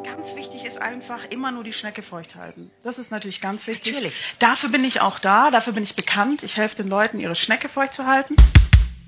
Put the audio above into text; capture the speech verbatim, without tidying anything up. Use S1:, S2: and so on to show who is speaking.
S1: Ganz wichtig ist einfach immer nur die Schnecke feucht halten. Das ist natürlich ganz wichtig.
S2: Natürlich.
S1: Dafür bin ich auch da, dafür bin ich bekannt. Ich helfe den Leuten, ihre Schnecke feucht zu halten.